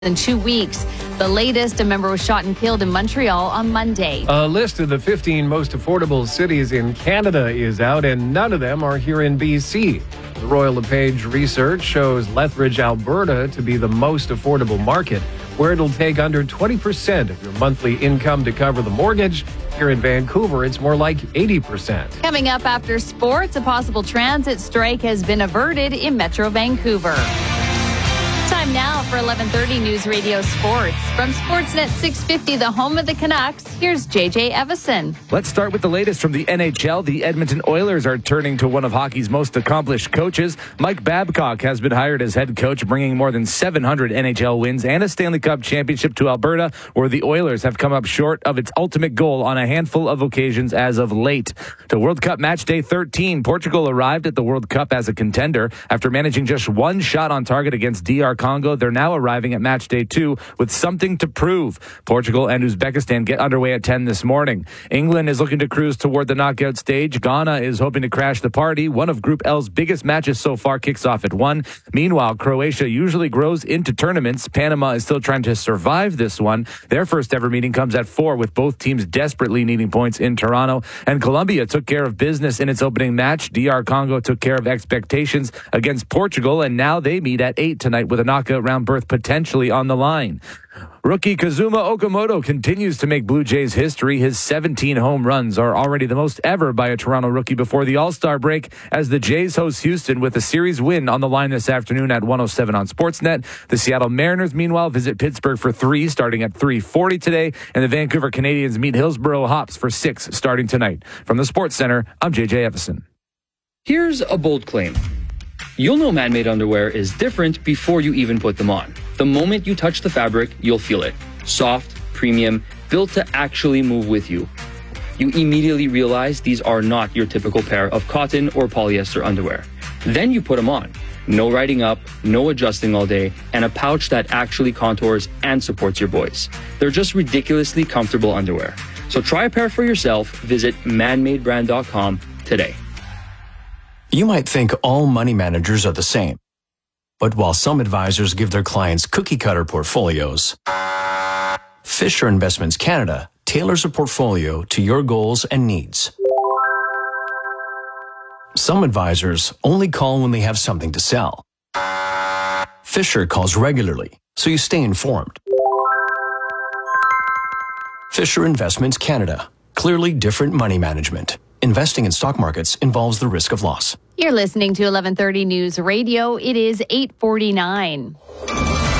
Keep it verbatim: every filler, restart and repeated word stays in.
in two weeks. The latest, a member was shot and killed in Montreal on Monday. A list of the fifteen most affordable cities in Canada is out, and none of them are here in B C. The Royal LePage research shows Lethbridge, Alberta to be the most affordable market, where it'll take under twenty percent of your monthly income to cover the mortgage. Here in Vancouver, it's more like eighty percent. Coming up after sports, a possible transit strike has been averted in Metro Vancouver. Time now for eleven thirty News Radio Sports. From Sportsnet six fifty, the home of the Canucks, here's J J Evison. Let's start with the latest from the N H L. The Edmonton Oilers are turning to one of hockey's most accomplished coaches. Mike Babcock has been hired as head coach, bringing more than seven hundred N H L wins and a Stanley Cup championship to Alberta, where the Oilers have come up short of its ultimate goal on a handful of occasions as of late. To World Cup match day thirteen, Portugal arrived at the World Cup as a contender. After managing just one shot on target against D R Congo, they're now arriving at match day two with something to prove. Portugal and Uzbekistan get underway at ten this morning. England is looking to cruise toward the knockout stage. Ghana is hoping to crash the party. One of Group L's biggest matches so far kicks off at one. Meanwhile, Croatia usually grows into tournaments. Panama is still trying to survive this one. Their first ever meeting comes at four, with both teams desperately needing points in Toronto. And Colombia took care of business in its opening match. D R Congo took care of expectations against Portugal, and now they meet at eight tonight with a knockout round berth potentially on the line. Rookie Kazuma Okamoto continues to make Blue Jays history. His seventeen home runs are already the most ever by a Toronto rookie before the All-Star break, as the Jays host Houston with a series win on the line this afternoon at one oh seven on Sportsnet. The Seattle Mariners, meanwhile, visit Pittsburgh for three starting at three forty today, and the Vancouver Canadians meet Hillsborough Hops for six starting tonight. From the Sports Center, I'm J J Evison. Here's a bold claim. You'll know man-made underwear is different before you even put them on. The moment you touch the fabric, you'll feel it. Soft, premium, built to actually move with you. You immediately realize these are not your typical pair of cotton or polyester underwear. Then you put them on. No riding up, no adjusting all day, and a pouch that actually contours and supports your boys. They're just ridiculously comfortable underwear. So try a pair for yourself. Visit man made brand dot com today. You might think all money managers are the same. But while some advisors give their clients cookie-cutter portfolios, Fisher Investments Canada tailors a portfolio to your goals and needs. Some advisors only call when they have something to sell. Fisher calls regularly, so you stay informed. Fisher Investments Canada. Clearly different money management. Investing in stock markets involves the risk of loss. You're listening to eleven thirty News Radio. It is eight forty-nine.